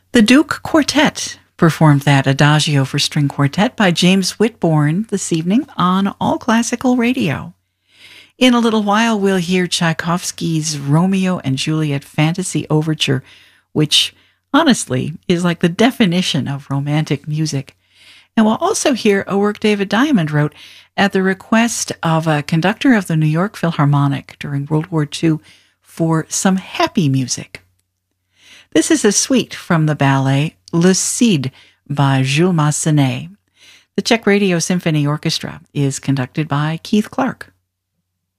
The Duke Quartet performed that Adagio for String Quartet by James Whitbourne this evening on All Classical Radio. In a little while, we'll hear Tchaikovsky's Romeo and Juliet Fantasy Overture, which honestly is like the definition of romantic music. And we'll also hear a work David Diamond wrote at the request of a conductor of the New York Philharmonic during World War II for some happy music. This is a suite from the ballet Le Cid by Jules Massenet. The Czech Radio Symphony Orchestra is conducted by Keith Clark.